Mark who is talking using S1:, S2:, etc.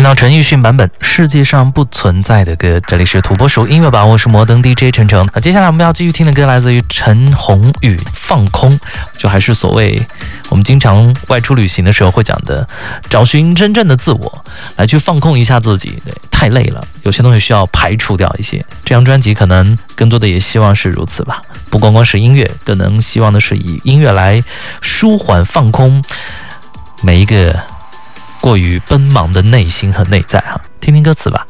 S1: 到陈奕迅版本《世界上不存在的歌》，这里是土拨鼠音乐吧，我是摩登 DJ 陈诚。接下来我们要继续听的歌来自于陈鸿宇，《放空》，就还是所谓我们经常外出旅行的时候会讲的，找寻真正的自我，来去放空一下自己。对，太累了，有些东西需要排除掉一些。这张专辑可能更多的也希望是如此吧，不光光是音乐，更能希望的是以音乐来舒缓放空每一个过于奔忙的内心和内在哈，听听歌词吧。